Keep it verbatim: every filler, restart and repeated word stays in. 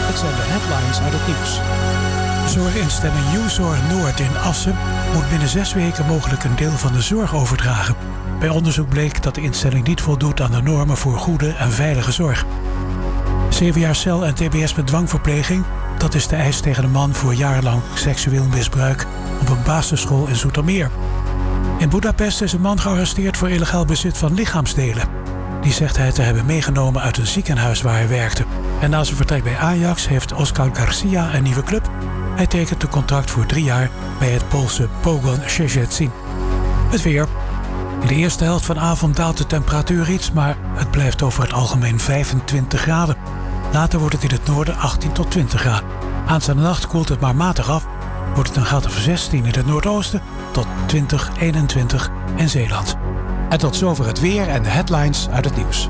Het zijn de headlines uit het nieuws. Zorginstelling Uzor Noord in Assen moet binnen zes weken mogelijk een deel van de zorg overdragen. Bij onderzoek bleek dat de instelling niet voldoet aan de normen voor goede en veilige zorg. Zeven jaar cel en tbs met dwangverpleging, dat is de eis tegen een man voor jarenlang seksueel misbruik op een basisschool in Zoetermeer. In Budapest is een man gearresteerd voor illegaal bezit van lichaamsdelen. Die zegt hij te hebben meegenomen uit een ziekenhuis waar hij werkte. En na zijn vertrek bij Ajax heeft Oscar Garcia een nieuwe club. Hij tekent een contract voor drie jaar bij het Poolse Pogoń Szczecin. Het weer. In de eerste helft van de avond daalt de temperatuur iets, maar het blijft over het algemeen vijfentwintig graden. Later wordt het in het noorden achttien tot twintig graden. Aanstaande nacht koelt het maar matig af. Wordt het een graad of zestien in het noordoosten tot twintig, eenentwintig in Zeeland. En tot zover het weer en de headlines uit het nieuws.